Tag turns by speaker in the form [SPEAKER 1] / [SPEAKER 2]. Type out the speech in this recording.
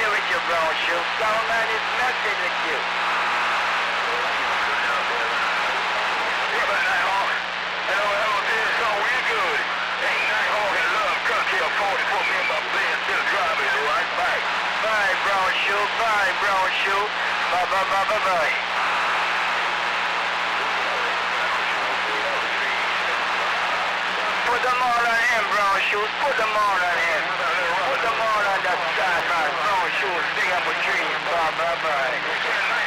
[SPEAKER 1] there with your brown shoe. Soundman is messing with you.
[SPEAKER 2] Yeah, but Nighthawk, hello, this song we good. Ain't Nighthawk in love, country, a 44 member, playing still driving, right back.
[SPEAKER 1] Bye, brown shoe. Bye, brown shoe. Bye, bye, bye, bye, bye. Put them all on him, brown shoes. Put them all on him. Put them all on that side, man. Brown shoes, big up with trees. Bye, bye, bye.